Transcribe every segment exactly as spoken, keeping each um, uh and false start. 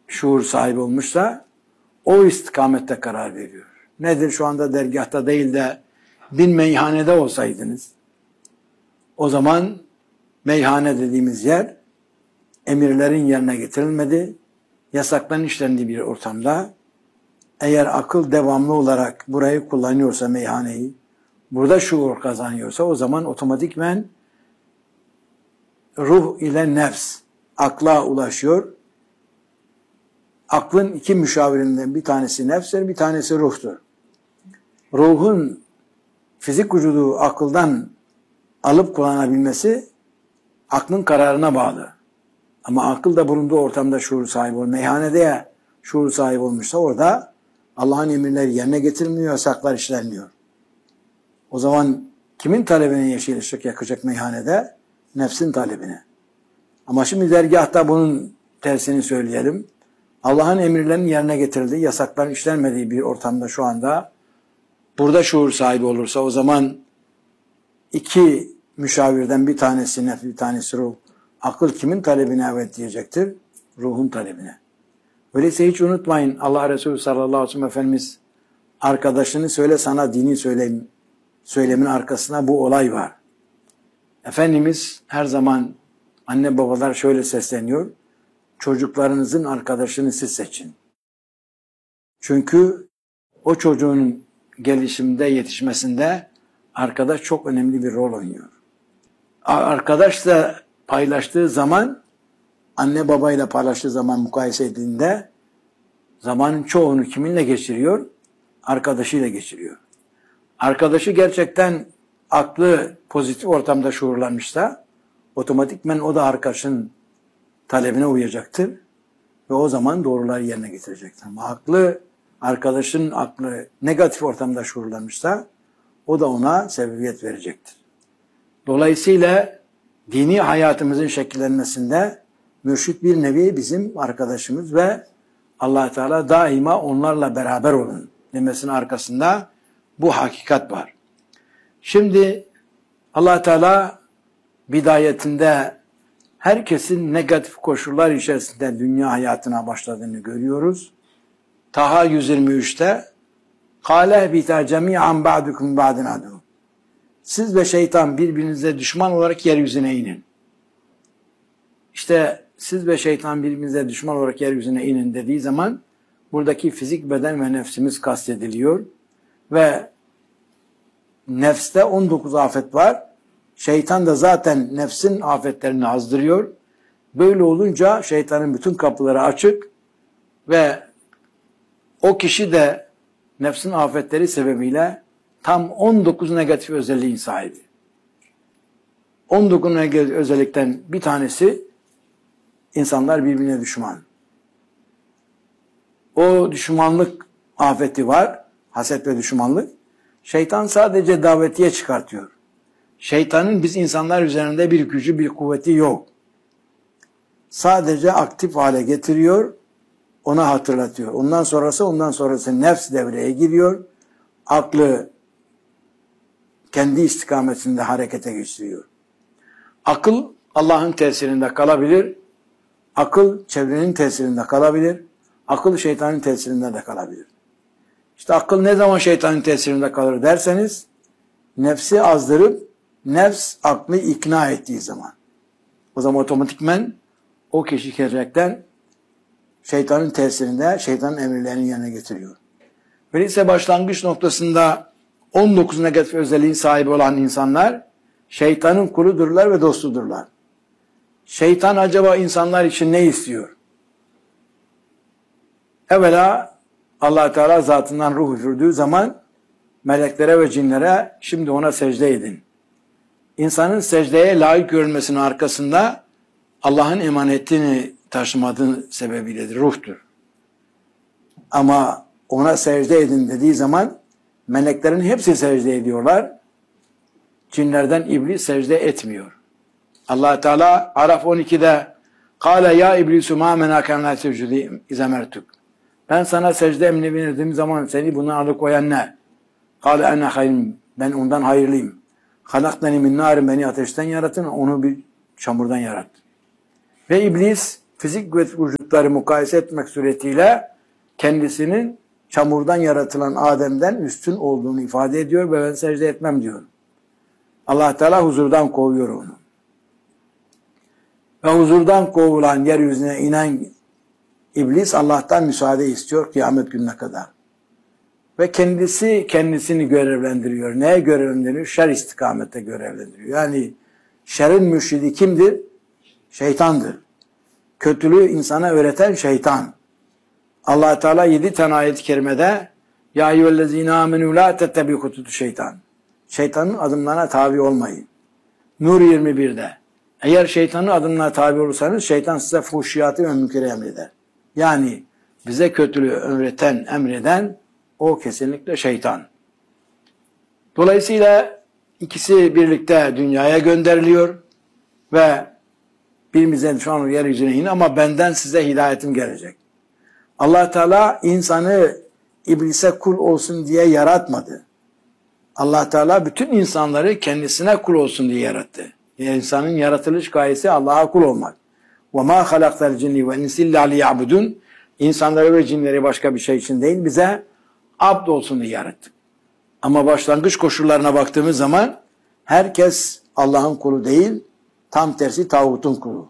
şuur sahibi olmuşsa o istikamette karar veriyor. Nedir şu anda dergahta değil de bir meyhanede olsaydınız, o zaman meyhane dediğimiz yer emirlerin yerine getirilmedi, yasakların işlendiği bir ortamda eğer akıl devamlı olarak burayı kullanıyorsa meyhaneyi, burada şuur kazanıyorsa o zaman otomatikmen ruh ile nefs akla ulaşıyor. Aklın iki müşavirinden bir tanesi nefstir, bir tanesi ruhtur. Ruhun fizik vücudu akıldan alıp kullanabilmesi aklın kararına bağlı. Ama akıl da bulunduğu ortamda şuur sahibi olur. Meyhanede ya şuur sahibi olmuşsa orada Allah'ın emirleri yerine getirilmiyor, yasaklar işlenmiyor. O zaman kimin talebine yeşil ışık yakacak meyhanede? Nefsin talebine. Ama şimdi dergahta bunun tersini söyleyelim. Allah'ın emirlerinin yerine getirildiği, yasakların işlenmediği bir ortamda şu anda burada şuur sahibi olursa o zaman iki müşavirden bir tanesi nefs, bir tanesi ruh. Akıl kimin talebine evet diyecektir? Ruhun talebine. Öyleyse hiç unutmayın Allah Resulü sallallahu aleyhi ve sellem Efendimiz arkadaşını söyle sana dini söyleyeyim. Söylemin arkasında bu olay var. Efendimiz her zaman anne babalar şöyle sesleniyor. Çocuklarınızın arkadaşını siz seçin. Çünkü o çocuğun gelişimde, yetişmesinde arkadaş çok önemli bir rol oynuyor. Arkadaşla paylaştığı zaman, anne babayla paylaştığı zaman mukayese edildiğinde zamanın çoğunu kiminle geçiriyor? Arkadaşıyla geçiriyor. Arkadaşı gerçekten aklı pozitif ortamda şuurlanmışsa otomatikmen o da arkadaşın talebine uyacaktır ve o zaman doğruları yerine getirecektir. Ama aklı, arkadaşın aklı negatif ortamda şuurlanmışsa o da ona sebebiyet verecektir. Dolayısıyla dini hayatımızın şekillenmesinde mürşit bir nevi bizim arkadaşımız ve Allah Teala daima onlarla beraber olun demesinin arkasında bu hakikat var. Şimdi Allah Teala bidayetinde herkesin negatif koşullar içerisinde dünya hayatına başladığını görüyoruz. Taha yüz yirmi üçte "Kâle bita cemi'an ba'dukum ba'din adu." Siz ve şeytan birbirinize düşman olarak yeryüzüne inin. İşte siz ve şeytan birbirinize düşman olarak yeryüzüne inin dediği zaman buradaki fizik beden ve nefsimiz kastediliyor. Ve nefste on dokuz afet var. Şeytan da zaten nefsin afetlerini azdırıyor. Böyle olunca şeytanın bütün kapıları açık ve o kişi de nefsin afetleri sebebiyle tam on dokuz negatif özelliğin sahibi. on dokuz negatif özellikten bir tanesi insanlar birbirine düşman. O düşmanlık afeti var. Haset ve düşmanlık. Şeytan sadece davetiye çıkartıyor. Şeytanın biz insanlar üzerinde bir gücü, bir kuvveti yok. Sadece aktif hale getiriyor, ona hatırlatıyor. Ondan sonrası, ondan sonrası nefs devreye giriyor. Aklı kendi istikametinde harekete geçiriyor. Akıl Allah'ın tesirinde kalabilir. Akıl çevrenin tesirinde kalabilir. Akıl şeytanın tesirinde de kalabilir. İşte akıl ne zaman şeytanın tesirinde kalır derseniz, nefsi azdırıp nefs aklı ikna ettiği zaman. O zaman otomatikmen o kişi gerçekten şeytanın tesirinde, şeytanın emirlerini yerine getiriyor. Öyleyse başlangıç noktasında on dokuz negatif özelliğin sahibi olan insanlar şeytanın kuludurlar ve dostudurlar. Şeytan acaba insanlar için ne istiyor? Evvela Allah Teala zatından ruh üfürdüğü zaman meleklere ve cinlere şimdi ona secde edin. İnsanın secdeye layık görülmesinin arkasında Allah'ın emanetini taşımadığı sebebiyledir, ruhtur. Ama ona secde edin dediği zaman meleklerin hepsi secde ediyorlar. Cinlerden iblis secde etmiyor. Allah Teala Araf on ikide "Kâle ya iblisu mâ menâken lâ secdî izemertuk." Ben sana secde emrini verdiğim zaman seni buna alıkoyan ne? "Kâle ene hayrım." Ben ondan hayırlıyım. "Halaktani min nârin." Beni ateşten yarattın, onu bir çamurdan yarattın. Ve iblis fizik ve vücut toplulukları mukayese etmek suretiyle kendisinin çamurdan yaratılan Adem'den üstün olduğunu ifade ediyor ve ben secde etmem diyor. Allah Teala huzurdan kovuyor onu. Ve huzurdan kovulan yeryüzüne inen İblis Allah'tan müsaade istiyor kıyamet gününe kadar. Ve kendisi kendisini görevlendiriyor. Neye görevlendiriyor? Şer istikamete görevlendiriyor. Yani şerrin mürşidi kimdir? Şeytandır. Kötülüğü insana öğreten şeytan. Allah Teala yedi tane ayet-i kerimede ya eyyühellezine amenü la tettebi'u hututu şeytan. Şeytanın adımlarına tabi olmayın. Nur yirmi birde. Eğer şeytanın adımlarına tabi olursanız şeytan size fuhşiyatı ve münkeri emreder. Yani bize kötülüğü öğreten, emreden o kesinlikle şeytan. Dolayısıyla ikisi birlikte dünyaya gönderiliyor ve birimize şu an yeryüzüne in ama benden size hidayetim gelecek. Allah Teala insanı iblise kul olsun diye yaratmadı. Allah Teala bütün insanları kendisine kul olsun diye yarattı. Yani insanın yaratılış gayesi Allah'a kul olmak. وَمَا خَلَقْتَ الْجِنِّ وَاِنْسِ اللّٰهِ لِيَعْبُدُونَ İnsanları ve cinleri başka bir şey için değil, bize abd olsun diye yarattık. Ama başlangıç koşullarına baktığımız zaman herkes Allah'ın kulu değil, tam tersi tağutun kulu.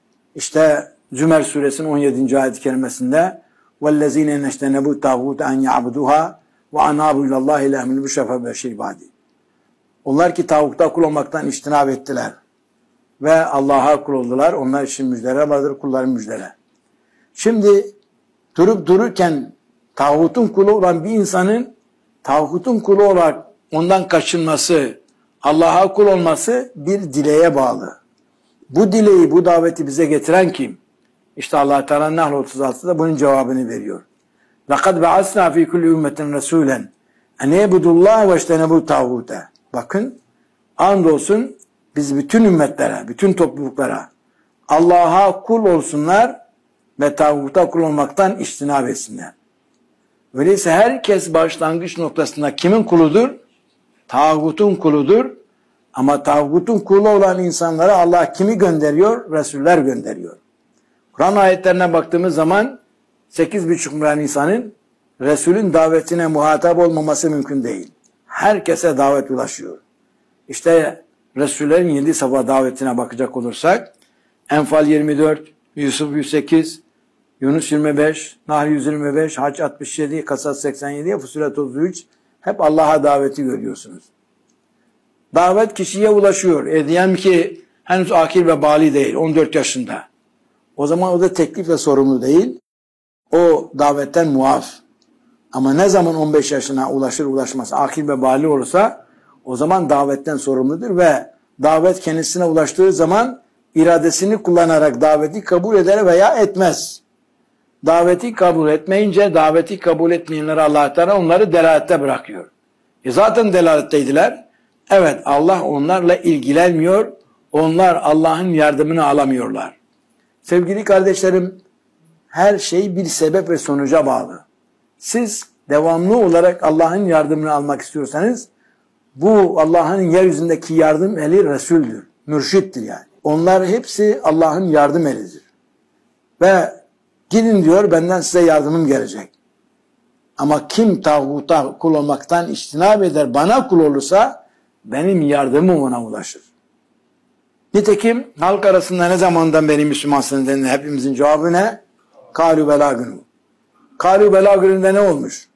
İşte Zümer suresinin on yedinci ayet-i kerimesinde وَالَّذ۪ينَ نَشْتَنَبُوا تَاغُوتَ اَنْ يَعْبُدُوهَا وَاَنَابُوا اِلَى اللّٰهِ لَهْمِنُ بِشَفَ بَشِرْبَادِ Onlar ki tağuta kul olmaktan içtinab ettiler ve Allah'a kul oldular. Onlar için müjdele vardır, kulların müjdele. Şimdi durup dururken tağutun kulu olan bir insanın tağutun kulu olarak ondan kaçınması, Allah'a kul olması bir dileğe bağlı. Bu dileği, bu daveti bize getiren kim? İşte Allah Teala Nahl otuz altıda bunun cevabını veriyor. لَقَدْ بَعَثْنَا ف۪ي كُلِّ اُمَّةٍ رَسُولًا اَنْ يَبُدُ اللّٰهِ وَاجْتَنَبُوا تَاغُوتَ Bakın, andolsun biz bütün ümmetlere, bütün topluluklara Allah'a kul olsunlar ve tağuta kul olmaktan içtinab etsinler. Öyleyse herkes başlangıç noktasında kimin kuludur? Tağutun kuludur. Ama tağutun kulu olan insanlara Allah kimi gönderiyor? Resuller gönderiyor. Kur'an ayetlerine baktığımız zaman sekiz buçuk milyon insanın Resulün davetine muhatap olmaması mümkün değil. Herkese davet ulaşıyor. İşte Resullerin yedi sabah davetine bakacak olursak Enfal yirmi dört, Yusuf yüz sekiz, Yunus yirmi beş, Nahl yüz yirmi beş, Hac altmış yedi, Kasas seksen yedi, Fussilet otuz üç hep Allah'a daveti görüyorsunuz. Davet kişiye ulaşıyor. E diyelim ki henüz akil ve bali değil, on dört yaşında. O zaman o da teklifle sorumlu değil. O davetten muaf. Ama ne zaman on beş yaşına ulaşır ulaşmaz, akil ve bali olursa o zaman davetten sorumludur ve davet kendisine ulaştığı zaman iradesini kullanarak daveti kabul eder veya etmez. Daveti kabul etmeyince daveti kabul etmeyenleri Allah Teala onları delalette bırakıyor. E zaten delaletteydiler. Evet, Allah onlarla ilgilenmiyor. Onlar Allah'ın yardımını alamıyorlar. Sevgili kardeşlerim, her şey bir sebep ve sonuca bağlı. Siz devamlı olarak Allah'ın yardımını almak istiyorsanız bu Allah'ın yeryüzündeki yardım eli Resul'dür. Mürşittir yani. Onlar hepsi Allah'ın yardım elidir. Ve gidin diyor benden size yardımım gelecek. Ama kim tağuta kul olmaktan içtinab eder bana kul olursa benim yardımım ona ulaşır. Nitekim halk arasında ne zamandan beri Müslümansınız denildi. Hepimizin cevabı ne? Kâlû belâ günü. Kâlû belâ gününde ne olmuş?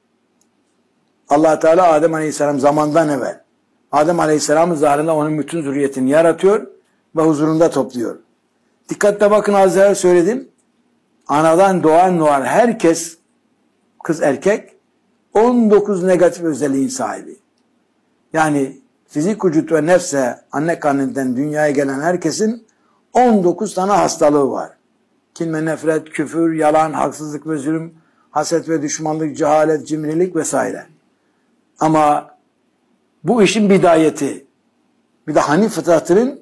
Allah Teala Adem Aleyhisselam zamandan evvel Adem Aleyhisselam'ın zahrında onun bütün zürriyetini yaratıyor ve huzurunda topluyor. Dikkatle bakın, az evvel söyledim. Anadan doğan doğan herkes, kız erkek, on dokuz negatif özelliğin sahibi. Yani fizik vücut ve nefse anne karnından dünyaya gelen herkesin on dokuz tane hastalığı var. Kin ve nefret, küfür, yalan, haksızlık ve zulüm, haset ve düşmanlık, cehalet, cimrilik vesaire. Ama bu işin bidayeti, bir de Hanif fıtratının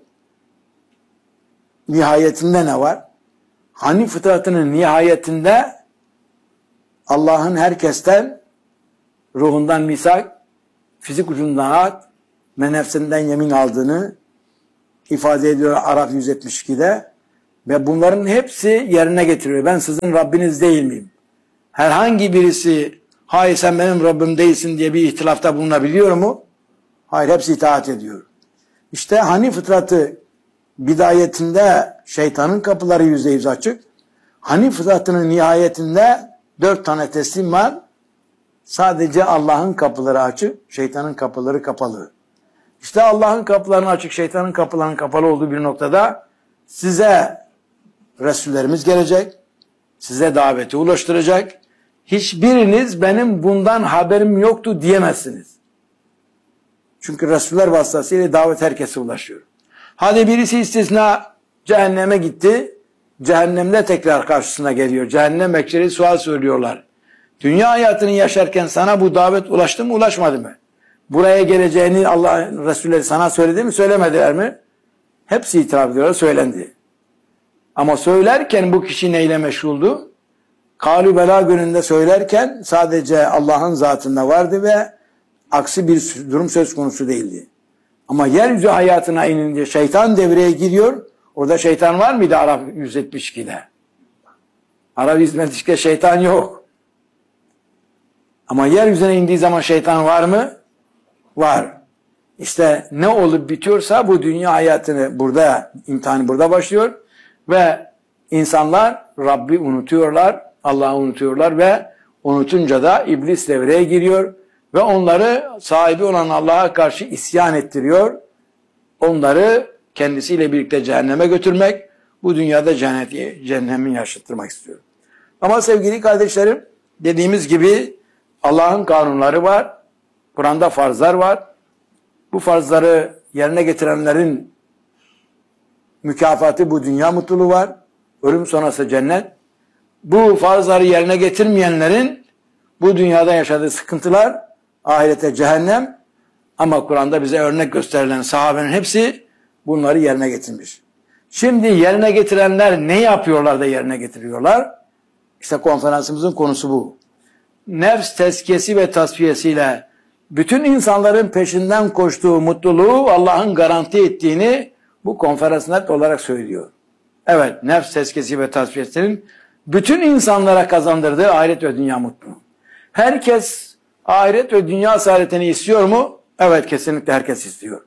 nihayetinde ne var? Hanif fıtratının nihayetinde Allah'ın herkesten ruhundan misak, fizik ucundan at ve nefsinden yemin aldığını ifade ediyor Araf yüz yetmiş ikide Ve bunların hepsi yerine getiriyor. Ben sizin Rabbiniz değil miyim? Herhangi birisi hayır sen benim Rabbim değilsin diye bir ihtilafta bulunabiliyor mu? Hayır, hepsi itaat ediyor. İşte hani fıtratı bidayetinde şeytanın kapıları yüzde yüz açık. Hani fıtratının nihayetinde dört tane teslim var. Sadece Allah'ın kapıları açık, şeytanın kapıları kapalı. İşte Allah'ın kapılarının açık, şeytanın kapılarının kapalı olduğu bir noktada size Resullerimiz gelecek, size daveti ulaştıracak. Hiçbiriniz benim bundan haberim yoktu diyemezsiniz. Çünkü Resuller vasıtasıyla davet herkese ulaşıyor. Hadi birisi istisna cehenneme gitti, cehennemde tekrar karşısına geliyor. Cehennem bekçileri sual söylüyorlar. Dünya hayatını yaşarken sana bu davet ulaştı mı, ulaşmadı mı? Buraya geleceğini Allah Resulleri sana söyledi mi, söylemediler mi? Hepsi itiraf ediyorlar, söylendi. Ama söylerken bu kişi neyle meşguldü? Kâlü bela gününde söylerken sadece Allah'ın zatında vardı ve aksi bir durum söz konusu değildi. Ama yeryüzü hayatına inince şeytan devreye giriyor. Orada şeytan var mıydı Arap yüz yetmiş ikide? Arap yüz yetmiş ikide şeytan yok. Ama yeryüzüne indiği zaman şeytan var mı? Var. İşte ne olup bitiyorsa bu dünya hayatını burada, imtihanı burada başlıyor ve insanlar Rabbi unutuyorlar, Allah'ı unutuyorlar ve unutunca da iblis devreye giriyor ve onları sahibi olan Allah'a karşı isyan ettiriyor. Onları kendisiyle birlikte cehenneme götürmek, bu dünyada cenneti, cehennemi yaşattırmak istiyor. Ama sevgili kardeşlerim, dediğimiz gibi Allah'ın kanunları var, Kur'an'da farzlar var. Bu farzları yerine getirenlerin mükafatı bu dünya mutluluğu var. Ölüm sonrası cennet. Bu farzları yerine getirmeyenlerin bu dünyada yaşadığı sıkıntılar, ahirete cehennem. Ama Kur'an'da bize örnek gösterilen sahabenin hepsi bunları yerine getirmiş. Şimdi yerine getirenler ne yapıyorlar da yerine getiriyorlar? İşte konferansımızın konusu bu. Nefs tezkiyesi ve tasfiyesiyle bütün insanların peşinden koştuğu mutluluğu Allah'ın garanti ettiğini bu konferans net olarak söylüyor. Evet, nefs tezkiyesi ve tasfiyesinin bütün insanlara kazandırdığı ahiret ve dünya mutluluğu. Herkes ahiret ve dünya saadetini istiyor mu? Evet, kesinlikle herkes istiyor.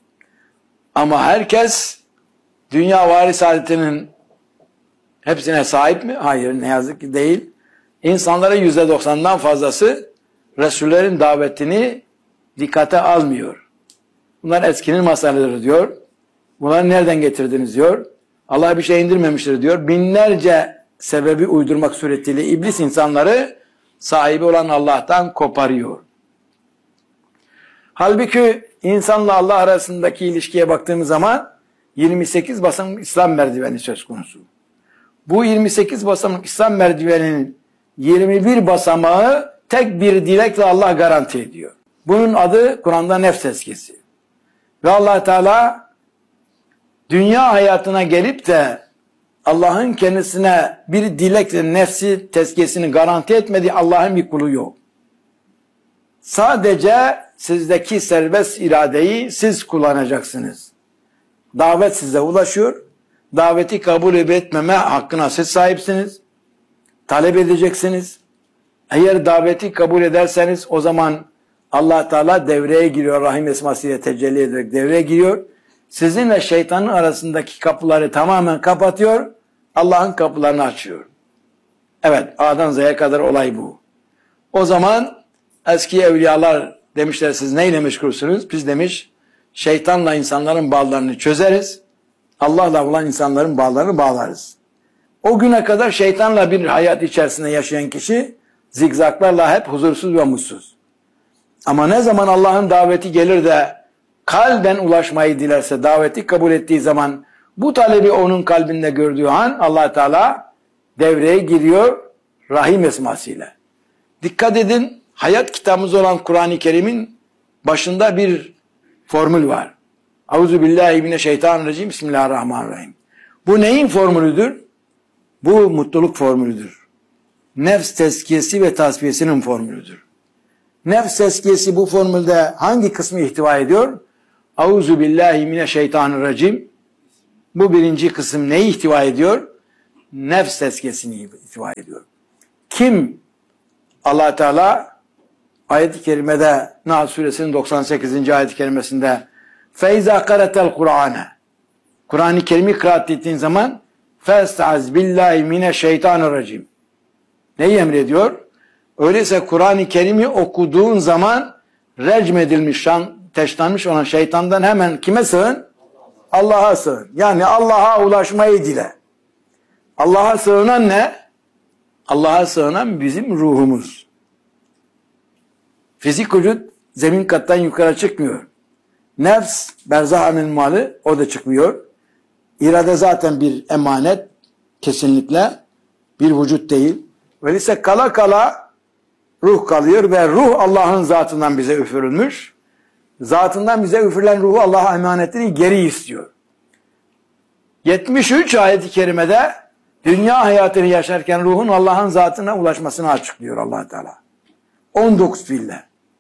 Ama herkes dünya vari saadetinin hepsine sahip mi? Hayır, ne yazık ki değil. İnsanların yüzde doksanından fazlası Resullerin davetini dikkate almıyor. Bunlar eskinin masalları diyor. Bunları nereden getirdiniz diyor. Allah bir şey indirmemiştir diyor. Binlerce sebebi uydurmak suretiyle iblis insanları sahibi olan Allah'tan koparıyor. Halbuki insanla Allah arasındaki ilişkiye baktığımız zaman yirmi sekiz basamak İslam merdiveni söz konusu. Bu yirmi sekiz basamak İslam merdiveninin yirmi bir basamağı tek bir dilekle Allah garanti ediyor. Bunun adı Kur'an'da nefs tezkiyesi. Ve Allah Teala dünya hayatına gelip de Allah'ın kendisine bir dilekle nefsi tezkiyesini garanti etmediği Allah'ın bir kulu yok. Sadece sizdeki serbest iradeyi siz kullanacaksınız. Davet size ulaşıyor. Daveti kabul etmeme hakkına siz sahipsiniz. Talep edeceksiniz. Eğer daveti kabul ederseniz o zaman Allah Teala devreye giriyor. Rahim esmasıyla tecelli ederek devreye giriyor. Sizinle şeytanın arasındaki kapıları tamamen kapatıyor. Allah'ın kapılarını açıyor. Evet, A'dan Z'ye kadar olay bu. O zaman eski evliyalar demişler, siz neyle meşgulsünüz? Biz demiş, şeytanla insanların bağlarını çözeriz. Allah'la olan insanların bağlarını bağlarız. O güne kadar şeytanla bir hayat içerisinde yaşayan kişi zigzaklarla hep huzursuz ve mutsuz. Ama ne zaman Allah'ın daveti gelir de kalben ulaşmayı dilerse, daveti kabul ettiği zaman bu talebi onun kalbinde gördüğü an Allah Teala devreye giriyor Rahim esmasıyla. Dikkat edin, hayat kitabımız olan Kur'an-ı Kerim'in başında bir formül var. Euzubillahimineşşeytanirracim. Bismillahirrahmanirrahim. Bu neyin formülüdür? Bu mutluluk formülüdür. Nefs tezkiyesi ve tasfiyesinin formülüdür. Nefs tezkiyesi bu formülde hangi kısmı ihtiva ediyor? Euzubillahimineşşeytanirracim. Bu birinci kısım neyi ihtiva ediyor? Nefs tezkiyesini ihtiva ediyor. Kim Allah Teala ayet-i kerimede Nahl suresinin doksan sekizinci ayet-i kerimesinde feiza karatel Kur'ane Kur'an-ı Kerim'i kıraat ettiğin zaman festaz billahi mineşşeytanirracim neyi emrediyor? Öyleyse Kur'an-ı Kerim'i okuduğun zaman recm edilmiş, şan, teşlanmış olan şeytandan hemen kime sığın? Allah'a sığın. Yani Allah'a ulaşmayı dile. Allah'a sığınan ne? Allah'a sığınan bizim ruhumuz. Fizik vücut zemin kattan yukarı çıkmıyor. Nefs berzah-ı malı o da çıkmıyor. İrade zaten bir emanet, kesinlikle bir vücut değil. Öyleyse kala kala ruh kalıyor ve ruh Allah'ın zatından bize üfürülmüş. Zatından bize üfürülen ruhu Allah'a emanetini geri istiyor. yetmiş üç ayet-i kerimede dünya hayatını yaşarken ruhun Allah'ın zatına ulaşmasını açıklıyor Allah Teala. on dokuz fiille.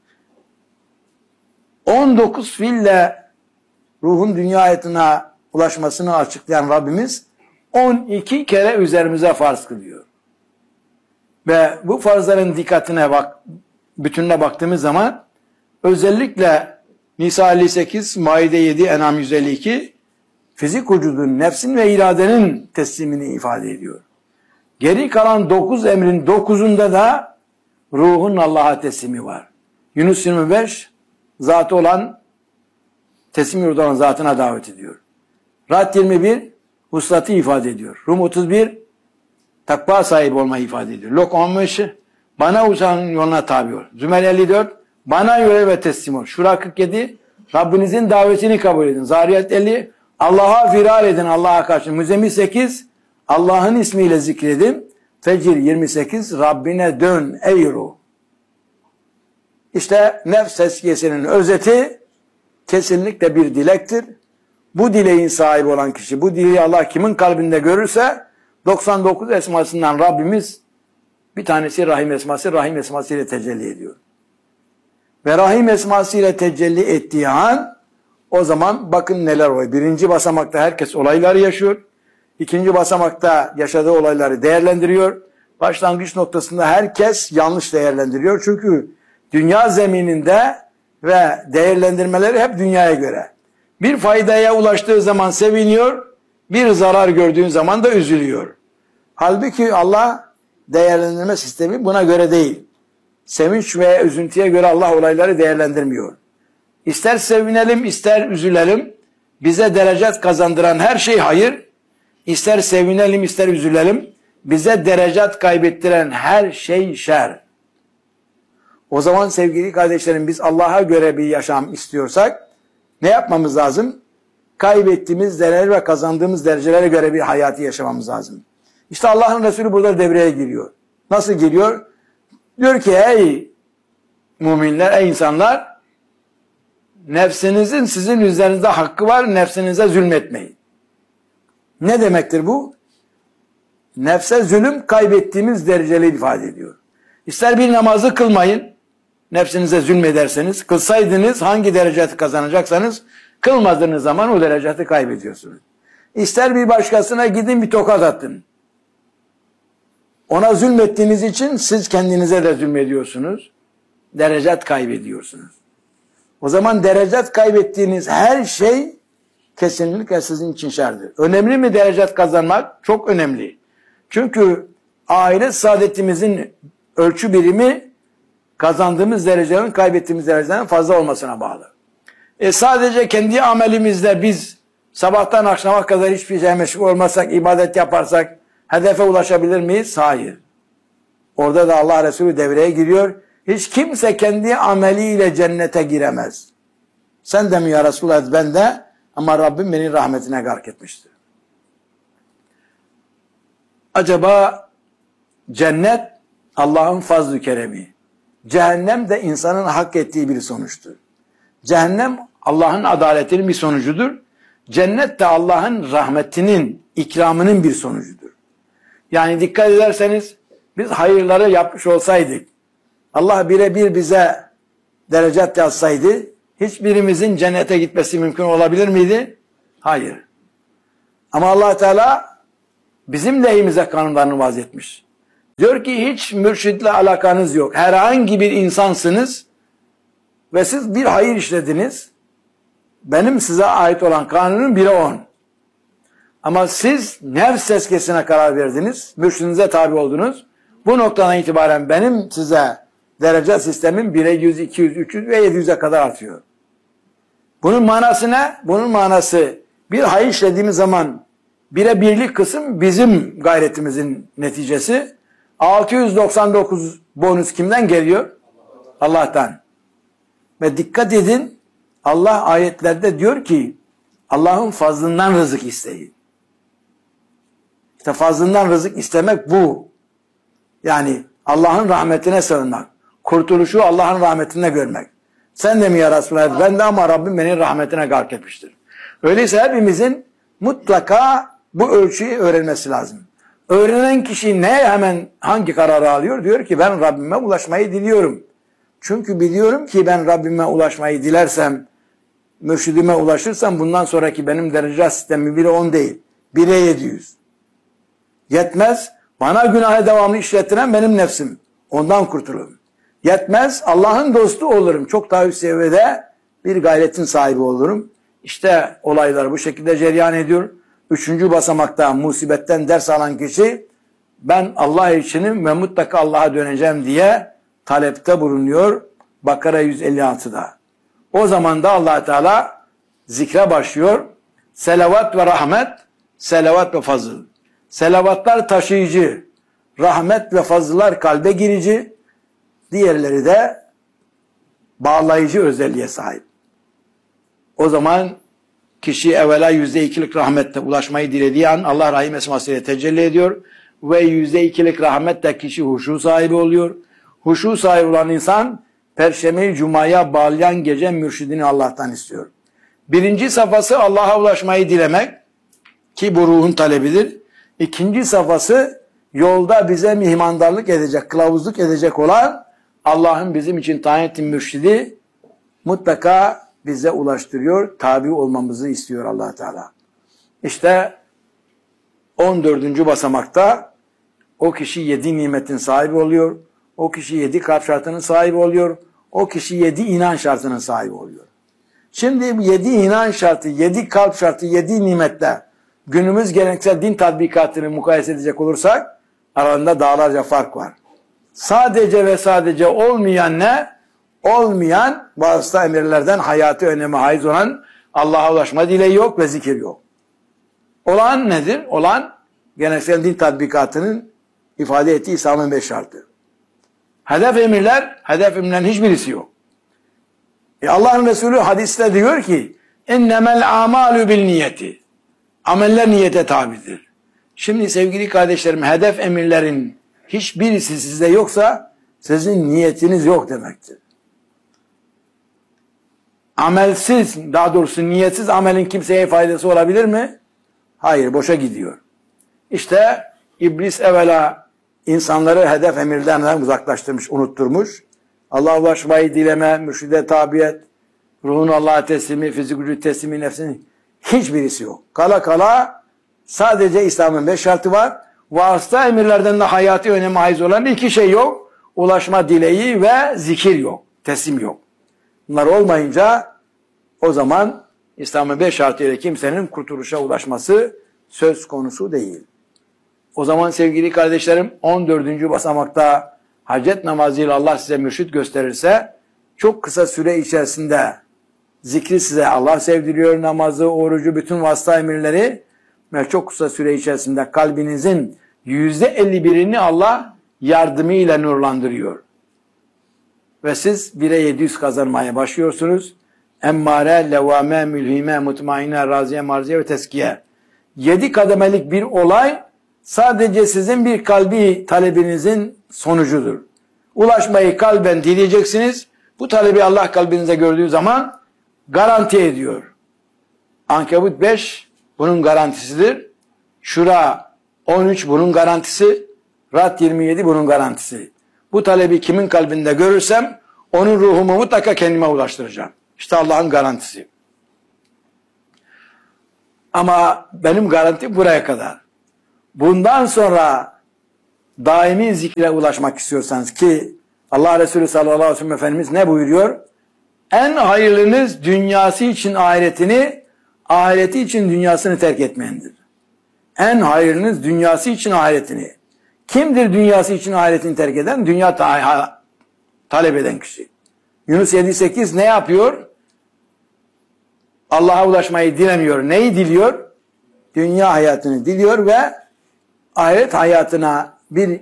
on dokuz fiille ruhun dünya hayatına ulaşmasını açıklayan Rabbimiz on iki kere üzerimize farz kılıyor. Ve bu farzların dikkatine bak, bütününe baktığımız zaman özellikle Nisa elli sekiz, Maide yedi, En'am yüz elli iki fizik vücudun, nefsin ve iradenin teslimini ifade ediyor. Geri kalan dokuz emrin dokuzunda da ruhun Allah'a teslimi var. Yunus yirmi beş zatı olan, teslim yurdu olan zatına davet ediyor. Ra'd yirmi bir vuslatı ifade ediyor. Rum otuz bir takva sahibi olmayı ifade ediyor. Lok on beş bana uzağın yoluna tabi ol. Zümer elli dört bana göre ve teslim ol. Şura kırk yedi Rabbinizin davetini kabul edin. Zariyat elli Allah'a firar edin, Allah'a karşı. Müzzemmil sekiz Allah'ın ismiyle zikredin. Fecir yirmi sekiz Rabbine dön ey ruh. İşte nefs tezkiyesinin özeti kesinlikle bir dilektir. Bu dileğin sahibi olan kişi, bu dileği Allah kimin kalbinde görürse doksan dokuz esmasından Rabbimiz bir tanesi Rahim esması, Rahim esması ile tecelli ediyor. Ve Rahim esması ile tecelli ettiği an o zaman bakın neler oluyor. Birinci basamakta herkes olayları yaşıyor. İkinci basamakta yaşadığı olayları değerlendiriyor. Başlangıç noktasında herkes yanlış değerlendiriyor. Çünkü dünya zemininde ve değerlendirmeleri hep dünyaya göre. Bir faydaya ulaştığı zaman seviniyor, bir zarar gördüğün zaman da üzülüyor. Halbuki Allah değerlendirme sistemi buna göre değil. Sevinç ve üzüntüye göre Allah olayları değerlendirmiyor. İster sevinelim, ister üzülelim, bize derecet kazandıran her şey hayır. İster sevinelim, ister üzülelim, bize derecet kaybettiren her şey şer. O zaman sevgili kardeşlerim, biz Allah'a göre bir yaşam istiyorsak ne yapmamız lazım? Kaybettiğimiz değerler ve kazandığımız derecelere göre bir hayatı yaşamamız lazım. İşte Allah'ın Resulü burada devreye giriyor. Nasıl giriyor? Diyor ki ey müminler, ey insanlar, nefsinizin sizin üzerinizde hakkı var, nefsinize zulmetmeyin. Ne demektir bu? Nefse zulüm kaybettiğimiz dereceleri ifade ediyor. İster bir namazı kılmayın, nefsinize zulmederseniz, kılsaydınız hangi dereceti kazanacaksanız, kılmadığınız zaman o dereceti kaybediyorsunuz. İster bir başkasına gidin bir tokat atın. Ona zulmettiğiniz için siz kendinize de zulmediyorsunuz. Derecet kaybediyorsunuz. O zaman derecet kaybettiğiniz her şey kesinlikle sizin için şerdir. Önemli mi derecet kazanmak? Çok önemli. Çünkü ahiret saadetimizin ölçü birimi kazandığımız derecelerin kaybettiğimiz derecelerin fazla olmasına bağlı. E sadece kendi amelimizde biz sabahtan akşama kadar hiçbir şey meşgul olmazsak, ibadet yaparsak hedefe ulaşabilir miyiz? Hayır. Orada da Allah Resulü devreye giriyor. Hiç kimse kendi ameliyle cennete giremez. Sen de mi ya Resulullah? Ben de, ama Rabbim beni rahmetine gark etmiştir. Acaba cennet Allah'ın fazl-ı keremi, cehennem de insanın hak ettiği bir sonuçtur. Cehennem Allah'ın adaletinin bir sonucudur. Cennet de Allah'ın rahmetinin, ikramının bir sonucudur. Yani dikkat ederseniz biz hayırları yapmış olsaydık, Allah birebir bize derecet yazsaydı, hiçbirimizin cennete gitmesi mümkün olabilir miydi? Hayır. Ama Allah Teala bizim lehimize kanunlarını vaz etmiş. Diyor ki hiç mürşidle alakanız yok. Herhangi bir insansınız ve siz bir hayır işlediniz. Benim size ait olan kanunun biri on. Ama siz nefs tezkiyesine karar verdiniz. Mürşidinize tabi oldunuz. Bu noktadan itibaren benim size derece sistemim bire yüz, iki yüz, üç yüz ve yedi yüze kadar artıyor. Bunun manası ne? Bunun manası bir hayır işlediğimiz zaman bire birlik kısım bizim gayretimizin neticesi. altı yüz doksan dokuz bonus kimden geliyor? Allah'tan. Ve dikkat edin, Allah ayetlerde diyor ki Allah'ın fazlından rızık isteyin. İşte fazlından rızık istemek bu. Yani Allah'ın rahmetine sığınmak. Kurtuluşu Allah'ın rahmetinde görmek. Sen de mi ya Resulallah? Ben de, ama Rabbim beni rahmetine gark etmiştir. Öyleyse hepimizin mutlaka bu ölçüyü öğrenmesi lazım. Öğrenen kişi ne hemen hangi kararı alıyor? Diyor ki ben Rabbime ulaşmayı diliyorum. Çünkü biliyorum ki ben Rabbime ulaşmayı dilersem, mürşidime ulaşırsam bundan sonraki benim derece sistemi bire on değil. bire yedi yüz. Yetmez. Bana günahı devamlı işlettiren benim nefsim. Ondan kurtulurum. Yetmez. Allah'ın dostu olurum. Çok daha üst seviyede bir gayretin sahibi olurum. İşte olaylar bu şekilde cereyan ediyor. Üçüncü basamakta musibetten ders alan kişi ben Allah içinim ve mutlaka Allah'a döneceğim diye talepte bulunuyor. Bakara yüz elli altıda. O zaman da Allah Teala zikre başlıyor. Selavat ve rahmet, selavat ve fazıl. Selavatlar taşıyıcı, rahmet ve fazıllar kalbe girici, diğerleri de bağlayıcı özelliğe sahip. O zaman kişi evvela yüzde ikilik rahmette ulaşmayı dilediği an Allah rahim esmasıyla tecelli ediyor ve yüzde ikilik rahmette kişi huşu sahibi oluyor. Huşu sahibi olan insan Perşembe-i Cuma'ya bağlayan gece mürşidini Allah'tan istiyor. Birinci safhası Allah'a ulaşmayı dilemek ki bu ruhun talebidir. İkinci safhası yolda bize mihmandarlık edecek, kılavuzluk edecek olan Allah'ın bizim için tayin ettiği mürşidi mutlaka bize ulaştırıyor, tabi olmamızı istiyor Allah Teala. İşte on dördüncü basamakta o kişi yedi nimetin sahibi oluyor. O kişi yedi kalp şartının sahibi oluyor. O kişi yedi inan şartının sahibi oluyor. Şimdi yedi inan şartı, yedi kalp şartı, yedi nimetle günümüz geleneksel din tatbikatını mukayese edecek olursak aralarında dağlarca fark var. Sadece ve sadece olmayan ne? Olmayan vasıta emirlerden hayatı öneme haiz olan Allah'a ulaşma dileği yok ve zikir yok. Olan nedir? Olan geleneksel din tatbikatının ifade ettiği İslam'ın beş şartı. Hedef emirler, hedef emirlerin hiçbirisi yok. E Allah'ın Resulü hadiste diyor ki ennemel amalu bil niyeti. Ameller niyete tabidir. Şimdi sevgili kardeşlerim, hedef emirlerin hiçbirisi sizde yoksa sizin niyetiniz yok demektir. Amelsiz, daha doğrusu niyetsiz amelin kimseye faydası olabilir mi? Hayır, boşa gidiyor. İşte iblis evvela insanları hedef emirlerden uzaklaştırmış, unutturmuş. Allah'a ulaşmayı dileme, mürşide tabiyet, ruhun Allah'a teslimi, fizik gücü teslimi, nefsinin hiçbirisi yok. Kala kala sadece İslam'ın beş şartı var. Vasıta emirlerden de hayati öneme haiz olan iki şey yok. Ulaşma dileği ve zikir yok. Teslim yok. Bunlar olmayınca o zaman İslam'ın beş şartıyla kimsenin kurtuluşa ulaşması söz konusu değil. O zaman sevgili kardeşlerim on dördüncü basamakta hacet namazıyla Allah size mürşit gösterirse çok kısa süre içerisinde zikri size Allah sevdiriyor, namazı, orucu, bütün vasıta emirleri ve çok kısa süre içerisinde kalbinizin yüzde elli birini Allah yardımıyla nurlandırıyor. Ve siz bire yedi yüz kazanmaya başlıyorsunuz. Emmare, levame, mülhime, mutmaine, raziye, marziye ve teskiye. Yedi kademelik bir olay sadece sizin bir kalbi talebinizin sonucudur. Ulaşmayı kalben dileyeceksiniz. Bu talebi Allah kalbinize gördüğü zaman garanti ediyor. Ankebut beş bunun garantisidir. Şura on üç bunun garantisi. Rad yirmi yedi bunun garantisi. Bu talebi kimin kalbinde görürsem onun ruhumu mutlaka kendime ulaştıracağım. İşte Allah'ın garantisi. Ama benim garantim buraya kadar. Bundan sonra daimi zikre ulaşmak istiyorsanız ki Allah Resulü sallallahu aleyhi ve sellem Efendimiz ne buyuruyor? En hayırlınız dünyası için ahiretini, ahireti için dünyasını terk etmeyendir. En hayırlınız dünyası için ahiretini. Kimdir dünyası için ahiretini terk eden? Dünya ta talep eden kişi. Yunus yedi sekiz ne yapıyor? Allah'a ulaşmayı dilemiyor. Neyi diliyor? Dünya hayatını diliyor ve ahiret hayatına bir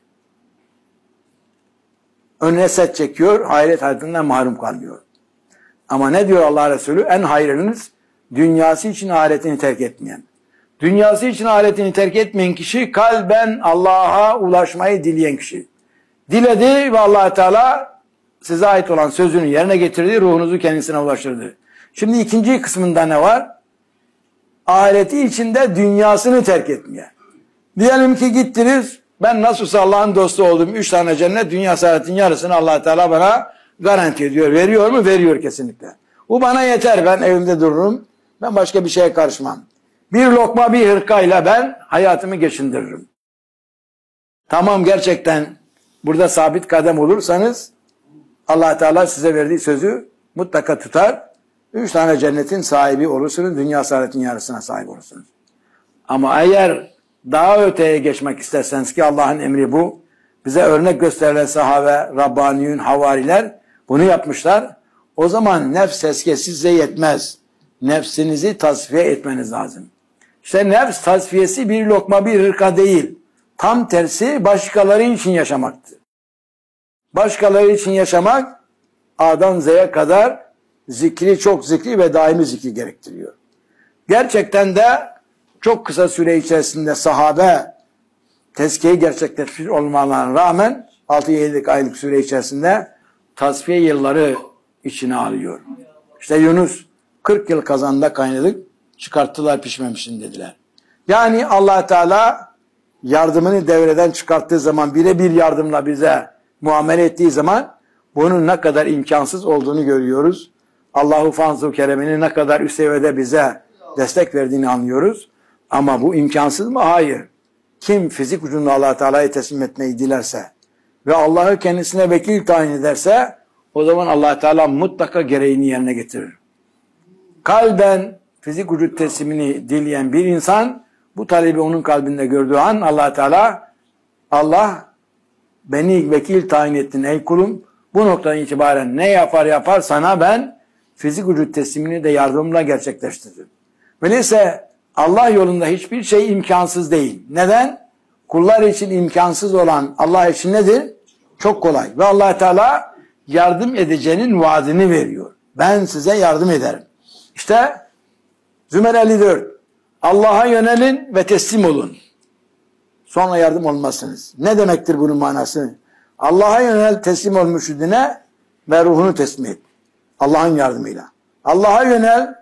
önüne set çekiyor. Ahiret hayatından mahrum kalıyor. Ama ne diyor Allah Resulü? En hayırlınız dünyası için ahiretini terk etmeyen. Dünyası için ahiretini terk etmeyen kişi kalben Allah'a ulaşmayı dileyen kişi. Diledi ve Allah Teala size ait olan sözünü yerine getirdi, ruhunuzu kendisine ulaştırdı. Şimdi ikinci kısmında ne var? Ahireti içinde dünyasını terk etmeyen. Diyelim ki gittiniz, ben nasılsa Allah'ın dostu oldum, üç tane cennet, dünya saadetin yarısını Allah Teala bana garanti ediyor. Veriyor mu? Veriyor kesinlikle. Bu bana yeter, ben evimde dururum, ben başka bir şeye karışmam. Bir lokma bir hırkayla ben hayatımı geçindiririm. Tamam, gerçekten burada sabit kadem olursanız Allah Teala size verdiği sözü mutlaka tutar. Üç tane cennetin sahibi olursunuz, dünya saadetin yarısına sahip olursunuz. Ama eğer daha öteye geçmek isterseniz ki Allah'ın emri bu. Bize örnek gösterilen sahabe, Rabbaniyun, havariler bunu yapmışlar. O zaman nefs tezkiyesi size yetmez. Nefsinizi tasfiye etmeniz lazım. İşte nefs tasfiyesi bir lokma bir hırka değil. Tam tersi başkaları için yaşamaktır. Başkaları için yaşamak A'dan Z'ye kadar zikri, çok zikri ve daimi zikri gerektiriyor. Gerçekten de çok kısa süre içerisinde sahabe tezkiyeyi gerçekleşmiş olmalarına rağmen altı yedi aylık süre içerisinde tasfiye yılları içine alıyor. İşte Yunus kırk yıl kazanda kaynadık, çıkarttılar pişmemişsin dediler. Yani Allah Teala yardımını devreden çıkarttığı zaman, birebir yardımla bize muamele ettiği zaman bunun ne kadar imkansız olduğunu görüyoruz. Allahu Fazl-ı Kerem'inin ne kadar üst seviyede bize destek verdiğini anlıyoruz. Ama bu imkansız mı? Hayır. Kim fizik ucunda Allah Teala'ya teslim etmeyi dilerse ve Allah'ı kendisine vekil tayin ederse o zaman Allah Teala mutlaka gereğini yerine getirir. Kalben fizik vücut teslimini dileyen bir insan bu talebi onun kalbinde gördüğü an Allah Teala, Allah beni vekil tayin ettin ey kulum, bu noktadan itibaren ne yapar yapar sana ben fizik vücut teslimini de yardımla gerçekleştiririm. Öyleyse Allah yolunda hiçbir şey imkansız değil. Neden? Kullar için imkansız olan Allah için nedir? Çok kolay. Ve Allah Teala yardım edeceğinin vaadini veriyor. Ben size yardım ederim. İşte Zümer elli dört. Allah'a yönelin ve teslim olun. Sonra yardım olmazsınız. Ne demektir bunun manası? Allah'a yönel, teslim ol mürşidine ve ruhunu teslim et. Allah'ın yardımıyla. Allah'a yönel,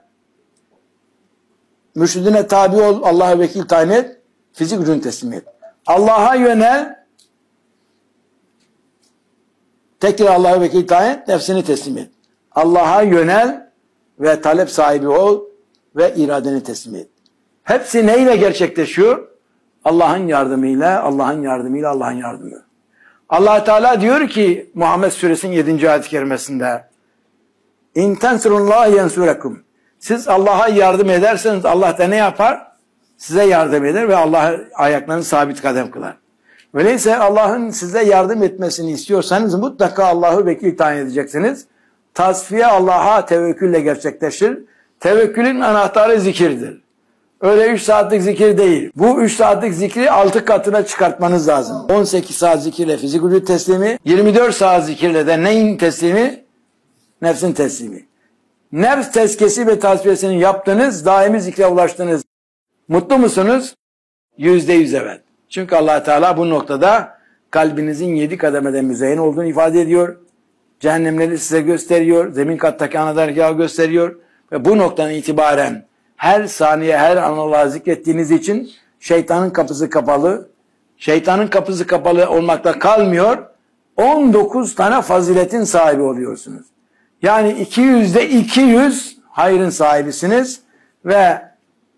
mürşidine tabi ol, Allah'a vekil tayin et, fizik gücünü teslim et. Allah'a yönel, tekrar Allah'a vekil tayin et, nefsini teslim et. Allah'a yönel ve talep sahibi ol ve iradeni teslim et. Hepsi neyle gerçekleşiyor? Allah'ın yardımıyla, Allah'ın yardımıyla, Allah'ın yardımıyla. Allah Teala diyor ki Muhammed Suresinin yedinci ayet-i kerimesinde İn tensurullah yensurekum. Siz Allah'a yardım ederseniz Allah da ne yapar? Size yardım eder ve Allah ayaklarını sabit kadem kılar. Öyleyse Allah'ın size yardım etmesini istiyorsanız mutlaka Allah'ı vekil tayin edeceksiniz. Tasfiye Allah'a tevekkülle gerçekleşir. Tevekkülün anahtarı zikirdir. Öyle üç saatlik zikir değil. Bu üç saatlik zikri altı katına çıkartmanız lazım. on sekiz saat zikirle fizik vücut teslimi, yirmi dört saat zikirle de neyin teslimi? Nefsin teslimi. Nefs tezkiyesi ve tasfiyesini yaptınız, daimi zikre ulaştınız. Mutlu musunuz? Yüzde yüz evet. Çünkü Allah Teala bu noktada kalbinizin yedi kademede müzeyyen olduğunu ifade ediyor. Cehennemleri size gösteriyor. Zemin kattaki anadargahı gösteriyor. Ve bu noktadan itibaren her saniye, her an Allah'ı zikrettiğiniz için şeytanın kapısı kapalı. Şeytanın kapısı kapalı olmakta kalmıyor. on dokuz tane faziletin sahibi oluyorsunuz. Yani iki yüzde iki yüz hayrın sahibisiniz ve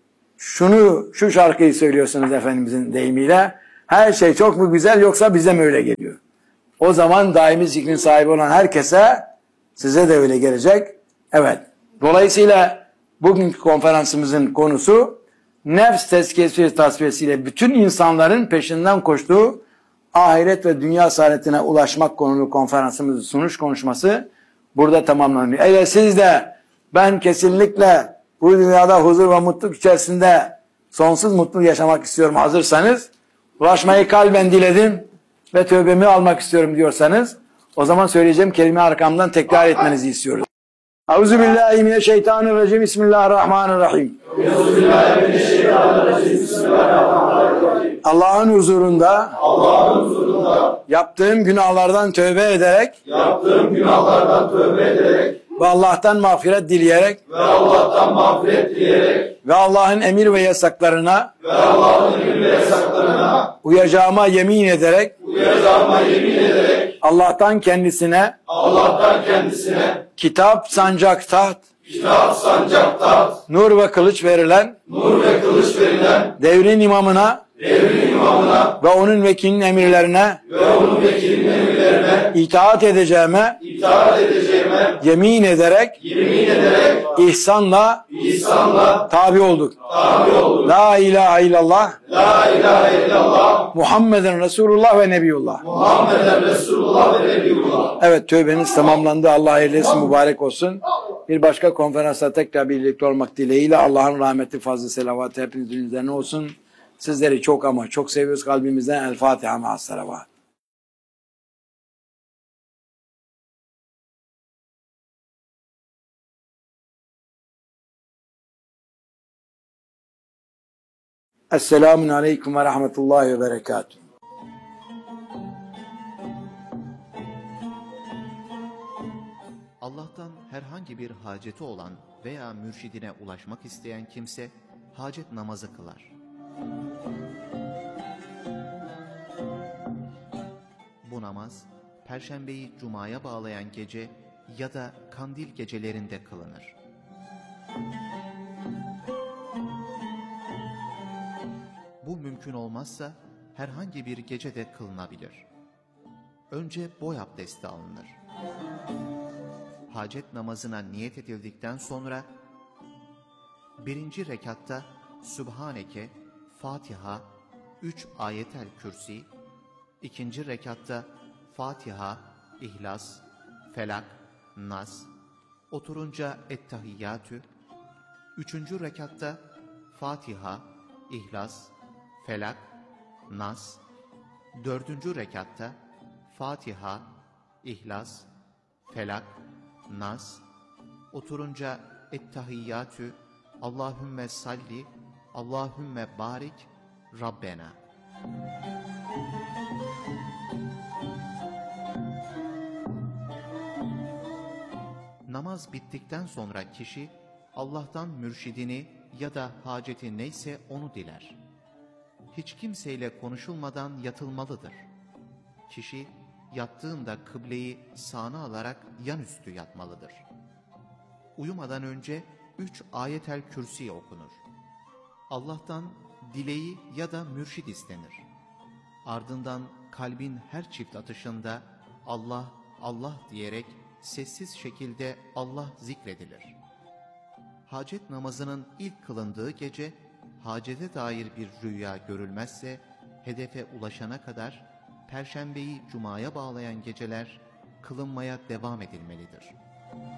şunu, şu şarkıyı söylüyorsunuz Efendimizin deyimiyle. Her şey çok mu güzel yoksa bize mi öyle geliyor? O zaman daimi zikrin sahibi olan herkese size de öyle gelecek. Evet. Dolayısıyla bugünkü konferansımızın konusu nefs tezkiyesi ve tasfiyesiyle bütün insanların peşinden koştuğu ahiret ve dünya saadetine ulaşmak konulu konferansımızın sunuş konuşması burada tamamlanıyor. Eğer siz de ben kesinlikle bu dünyada huzur ve mutluluk içerisinde sonsuz mutluluk yaşamak istiyorum hazırsanız, ulaşmayı kalben diledim ve tövbemi almak istiyorum diyorsanız, o zaman söyleyeceğim kelime arkamdan tekrar etmenizi istiyoruz. Euzubillahimineşşeytanirracim. Bismillahirrahmanirrahim. Euzubillahimineşşeytanirracim. Bismillahirrahmanirrahim. Allah'ın huzurunda, Allah'ın huzurunda yaptığım günahlardan tövbe ederek, yaptığım günahlardan tövbe ederek ve Allah'tan mağfiret dileyerek ve Allah'tan mağfiret dileyerek ve Allah'ın emir ve yasaklarına ve Allah'ın emir ve yasaklarına uyacağıma yemin ederek uyacağıma yemin ederek Allah'tan kendisine Allah'tan kendisine kitap, sancak, taht kitap, sancak, taht nur ve kılıç verilen nur ve kılıç verilen devrin imamına devrin imamına ve onun vekilinin emirlerine ve onun vekilinin emirlerine itaat edeceğime itaat edeceğime yemin ederek yemin ederek ihsanla ihsanla tabi olduk. Tabi olduk. La ilahe illallah La ilahe illallah Muhammeden Resulullah ve Nebiyullah Muhammeden Resulullah ve Nebiyullah. Evet, tövbeniz tamamlandı. Allah eylesin, mübarek olsun. Bir başka konferansta tekrar birlikte olmak dileğiyle Allah'ın rahmeti, fazla selavatı hepinizin üzerine olsun. Sizleri çok ama çok seviyoruz kalbimizden. El Fatiha ma'as salavat. Esselamun aleyküm ve rahmetullahi ve berekatuhu. Allah'tan herhangi bir haceti olan veya mürşidine ulaşmak isteyen kimse hacet namazı kılar. Bu namaz, Perşembeyi Cuma'ya bağlayan gece ya da kandil gecelerinde kılınır. Bu mümkün olmazsa herhangi bir gecede kılınabilir. Önce boy abdesti alınır. Hacet namazına niyet edildikten sonra birinci rekatta Sübhaneke, Fatiha, üç ayetel kürsi, ikinci rekatta Fatiha, İhlas, Felak, Nas, oturunca Ettehiyyatü, üçüncü rekatta Fatiha, İhlas, Felak, Nas, dördüncü rekatta Fatiha, İhlas, Felak, Nas, oturunca Ettehiyyatü, Allahümme salli, Allahümme barik, Rabbena. Namaz bittikten sonra kişi Allah'tan mürşidini ya da haceti neyse onu diler. Hiç kimseyle konuşulmadan yatılmalıdır. Kişi yattığında kıbleyi sağına alarak yanüstü yatmalıdır. Uyumadan önce üç ayetel kürsi okunur. Allah'tan dileği ya da mürşid istenir. Ardından kalbin her çift atışında Allah, Allah diyerek sessiz şekilde Allah zikredilir. Hacet namazının ilk kılındığı gece, hacete dair bir rüya görülmezse, hedefe ulaşana kadar Perşembeyi Cuma'ya bağlayan geceler kılınmaya devam edilmelidir.